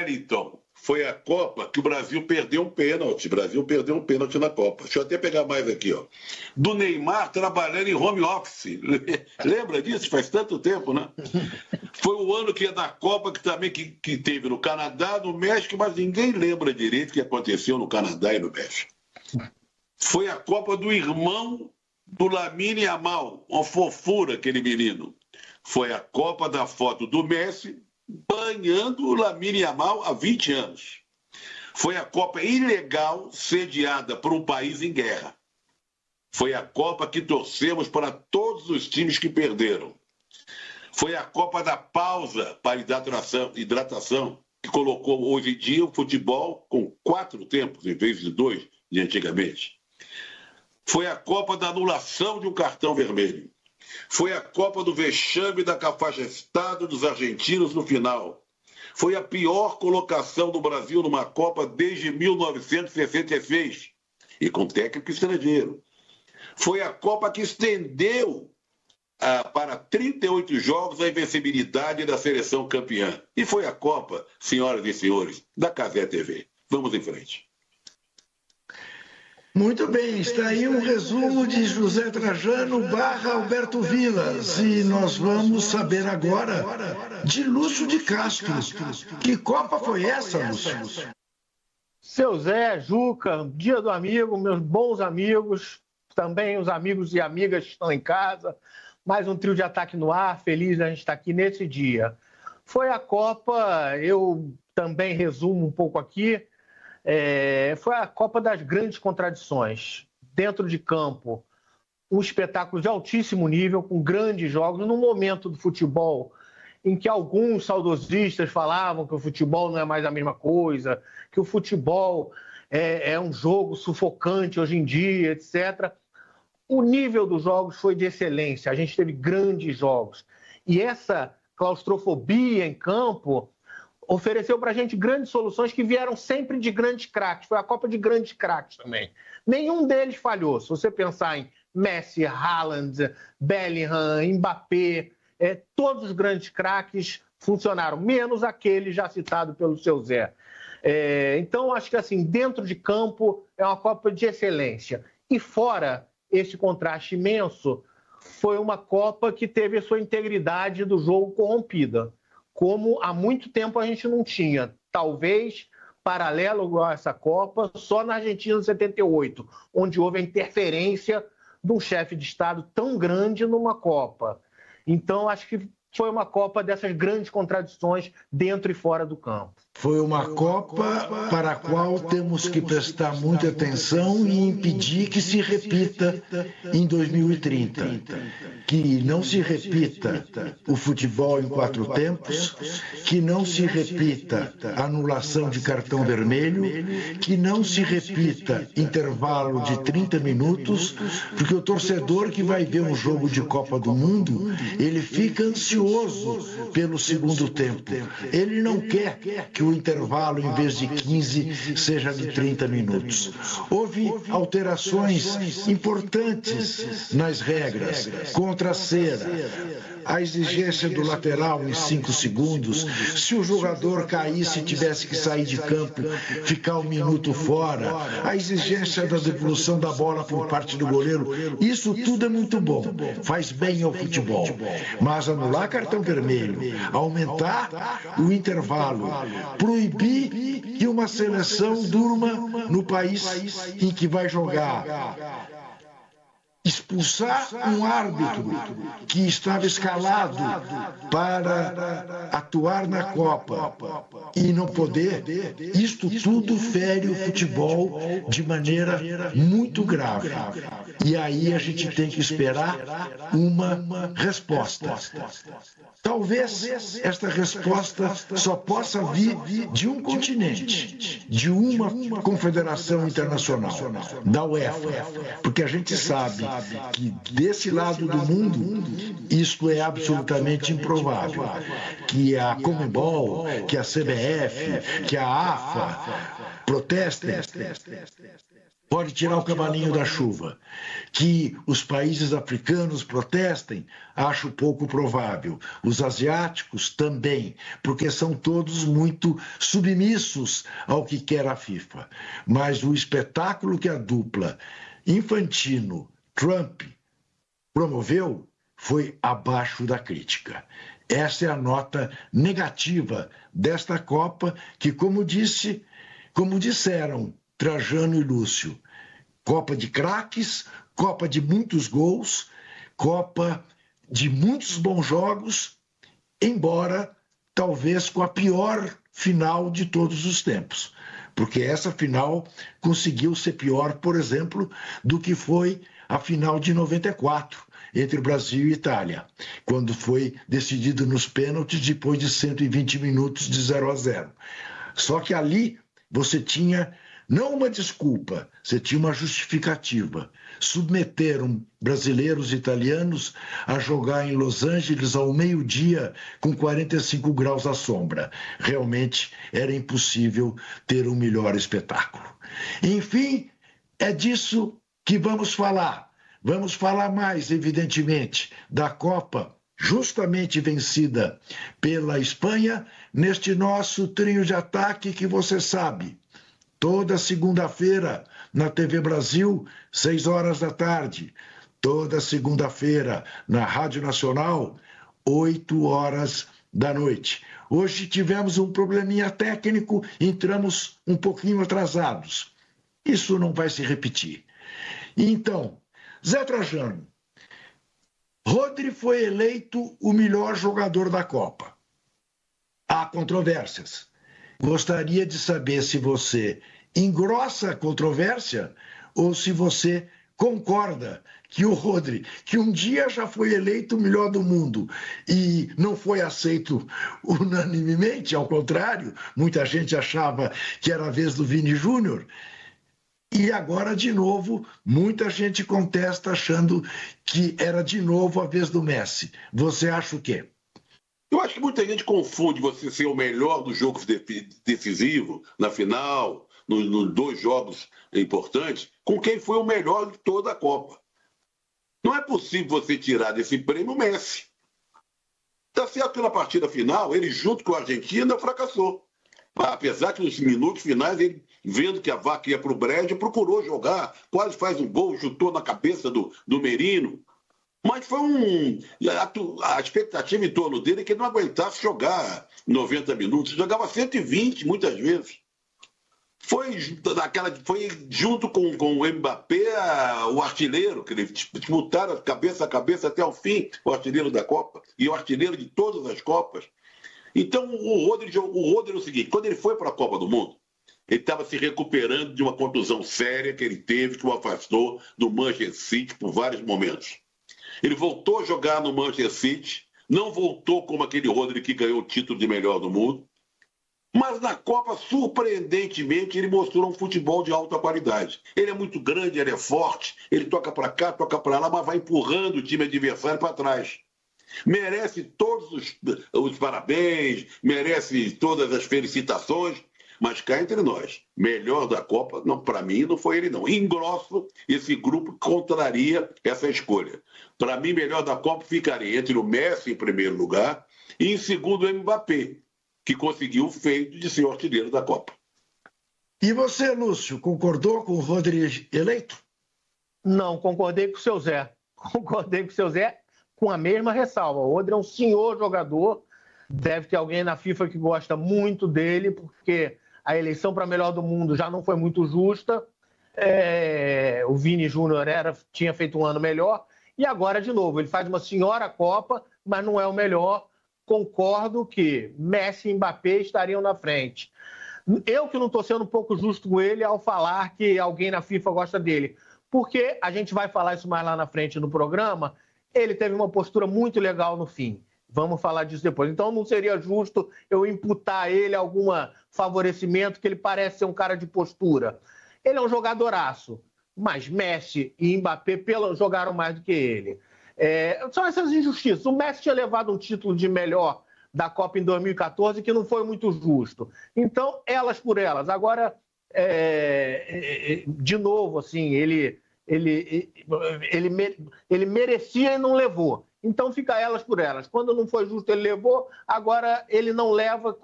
Wellington. Foi a Copa que o Brasil perdeu um pênalti. O Brasil perdeu um pênalti na Copa. Deixa eu até pegar mais aqui, ó. Do Neymar trabalhando em home office. Lembra disso? Faz tanto tempo, né? Foi o ano que é da Copa que também que teve no Canadá, no México, mas ninguém lembra direito o que aconteceu no Canadá e no México. Foi a Copa do irmão do Lamine Yamal, uma fofura aquele menino. Foi a Copa da foto do Messi banhando o Lamine Yamal há 20 anos. Foi a Copa ilegal sediada por um país em guerra. Foi a Copa que torcemos para todos os times que perderam. Foi a Copa da pausa para hidratação, que colocou hoje em dia o futebol com 4 tempos em vez de 2 de antigamente. Foi a Copa da anulação de um cartão vermelho. Foi a Copa do vexame da cafajestado dos argentinos no final. Foi a pior colocação do Brasil numa Copa desde 1966, e com técnico estrangeiro. Foi a Copa que estendeu para 38 jogos a invencibilidade da seleção campeã. E foi a Copa, senhoras e senhores, da Cazé TV. Vamos em frente. Muito bem, está aí um resumo de José Trajano / Alberto Vilas. E nós vamos saber agora de Lúcio de Castro. Que Copa foi essa, Lúcio? Seu Zé, Juca, dia do amigo, meus bons amigos, também os amigos e amigas que estão em casa. Mais um trio de ataque no ar, feliz a gente estar aqui nesse dia. Foi a Copa, eu também resumo um pouco aqui, foi a Copa das grandes contradições. Dentro de campo, um espetáculo de altíssimo nível, com grandes jogos, num momento do futebol em que alguns saudosistas falavam que o futebol não é mais a mesma coisa, que o futebol é um jogo sufocante hoje em dia, etc. O nível dos jogos foi de excelência, a gente teve grandes jogos. E essa claustrofobia em campo ofereceu para a gente grandes soluções que vieram sempre de grandes craques. Foi a Copa de grandes craques também. Nenhum deles falhou. Se você pensar em Messi, Haaland, Bellingham, Mbappé, todos os grandes craques funcionaram, menos aquele já citado pelo seu Zé. Então, acho que assim, dentro de campo é uma Copa de excelência. E fora esse contraste imenso, foi uma Copa que teve a sua integridade do jogo corrompida, como há muito tempo a gente não tinha. Talvez paralelo a essa Copa, só na Argentina de 78, onde houve a interferência de um chefe de Estado tão grande numa Copa. Então, acho que foi uma Copa dessas grandes contradições dentro e fora do campo. Foi uma Copa para a qual temos que prestar muita atenção e impedir que se repita em 2030. Que não se repita o futebol em 4 tempos, que não se repita a anulação de cartão vermelho, que não se repita intervalo de 30 minutos, porque o torcedor que vai ver um jogo de Copa do Mundo, ele fica ansioso pelo segundo tempo. Ele não quer que o intervalo, em vez de 15, seja de 30 minutos. Houve alterações importantes nas regras, contra a cera, a exigência do lateral em 5 segundos, se o jogador caísse e tivesse que sair de campo, ficar 1 minuto fora, a exigência da devolução da bola por parte do goleiro, isso tudo é muito bom, faz bem ao futebol. Mas anular cartão vermelho, aumentar o intervalo, proibir que uma seleção durma no país em que vai jogar, expulsar um árbitro que estava escalado para atuar na Copa e não poder, isto tudo fere o futebol de maneira muito grave. E aí a gente tem que esperar uma resposta. Talvez esta resposta só possa vir de um continente, de uma confederação internacional, da UEFA, porque a gente sabe que desse lado do mundo isto é absolutamente improvável, que a Conmebol, que a CBF, que a AFA protestem, pode tirar o cavalinho da chuva. Que os países africanos protestem, acho pouco provável. Os asiáticos também, porque são todos muito submissos ao que quer a FIFA. Mas o espetáculo que a dupla Infantino-Trump promoveu foi abaixo da crítica. Essa é a nota negativa desta Copa que, como disseram Trajano e Lúcio, Copa de craques, Copa de muitos gols, Copa de muitos bons jogos, embora talvez com a pior final de todos os tempos. Porque essa final conseguiu ser pior, por exemplo, do que foi a final de 94, entre Brasil e Itália, quando foi decidido nos pênaltis depois de 120 minutos de 0-0. Só que ali você tinha não uma desculpa, você tinha uma justificativa. Submeteram brasileiros e italianos a jogar em Los Angeles ao meio-dia com 45 graus à sombra. Realmente era impossível ter um melhor espetáculo. Enfim, é disso que vamos falar. Vamos falar mais, evidentemente, da Copa justamente vencida pela Espanha neste nosso trio de ataque que você sabe. Toda segunda-feira na TV Brasil, 6 horas da tarde. Toda segunda-feira na Rádio Nacional, 8 horas da noite. Hoje tivemos um probleminha técnico, entramos um pouquinho atrasados. Isso não vai se repetir. Então, Zé Trajano, Rodri foi eleito o melhor jogador da Copa. Há controvérsias. Gostaria de saber se você engrossa a controvérsia ou se você concorda que o Rodri, que um dia já foi eleito o melhor do mundo e não foi aceito unanimemente, ao contrário, muita gente achava que era a vez do Vini Júnior, e agora, de novo, muita gente contesta achando que era de novo a vez do Messi. Você acha o quê? Eu acho que muita gente confunde você ser o melhor do jogo decisivo, na final, nos 2 jogos importantes, com quem foi o melhor de toda a Copa. Não é possível você tirar desse prêmio o Messi. Está certo que na partida final, ele junto com a Argentina fracassou. Apesar que nos minutos finais, ele, vendo que a vaca ia para o brejo, procurou jogar, quase faz um gol, chutou na cabeça do Merino. Mas foi a expectativa em torno dele é que ele não aguentasse jogar 90 minutos. Jogava 120 muitas vezes. Foi junto com o Mbappé, o artilheiro, que eles disputaram cabeça a cabeça até o fim, o artilheiro da Copa, e o artilheiro de todas as Copas. Então, o Rodri é o seguinte, quando ele foi para a Copa do Mundo, ele estava se recuperando de uma contusão séria que ele teve, que o afastou do Manchester City por vários momentos. Ele voltou a jogar no Manchester City, não voltou como aquele Rodri que ganhou o título de melhor do mundo, mas na Copa, surpreendentemente, ele mostrou um futebol de alta qualidade. Ele é muito grande, ele é forte, ele toca para cá, toca para lá, mas vai empurrando o time adversário para trás. Merece todos os parabéns, merece todas as felicitações, mas cá entre nós, melhor da Copa, não, para mim não foi ele não. Engrosso, esse grupo contraria essa escolha. Para mim, melhor da Copa ficaria entre o Messi em primeiro lugar e em segundo o Mbappé, que conseguiu o feito de ser o artilheiro da Copa. E você, Lúcio, concordou com o Rodri eleito? Não, concordei com o seu Zé. Concordei com o seu Zé com a mesma ressalva. O Rodri é um senhor jogador, deve ter alguém na FIFA que gosta muito dele, porque a eleição para melhor do mundo já não foi muito justa. O Vini Júnior tinha feito um ano melhor, e agora, de novo, ele faz uma senhora Copa, mas não é o melhor. Concordo que Messi e Mbappé estariam na frente. Eu que não estou sendo um pouco justo com ele ao falar que alguém na FIFA gosta dele, porque a gente vai falar isso mais lá na frente no programa, ele teve uma postura muito legal no fim. Vamos falar disso depois. Então não seria justo eu imputar a ele algum favorecimento, que ele parece ser um cara de postura. Ele é um jogadoraço, mas Messi e Mbappé jogaram mais do que ele. São essas injustiças. O Messi tinha levado um título de melhor da Copa em 2014, que não foi muito justo. Então, elas por elas. Agora, de novo, assim, ele merecia e não levou. Então fica elas por elas. Quando não foi justo, ele levou, agora ele não leva.